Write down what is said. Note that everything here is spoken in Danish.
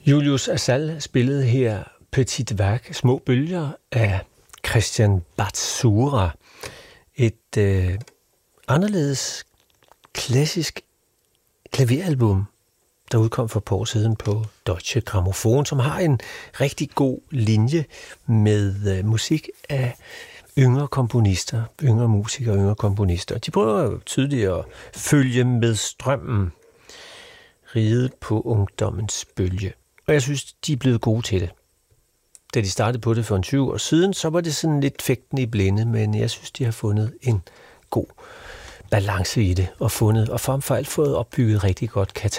Julius Asal spillede her Petit Værk, små bølger af Christian Batsura. Et anderledes klassisk klaveralbum, der udkom for et par år siden på Deutsche Grammophon, som har en rigtig god linje med musik af yngre komponister, yngre musikere, yngre komponister. De prøver tydeligt at følge med strømmen, ride på ungdommens bølge. Og jeg synes, de er blevet gode til det. Da de startede på det for 20 år siden, så var det sådan lidt fægten i blinde, men jeg synes, de har fundet en god balance i det, og frem for alt fået opbygget rigtig godt